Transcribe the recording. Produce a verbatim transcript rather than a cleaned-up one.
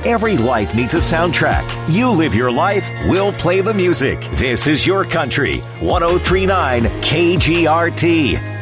Every life needs a soundtrack. You live your life, we'll play the music. This is your country. one oh three point nine K G R T.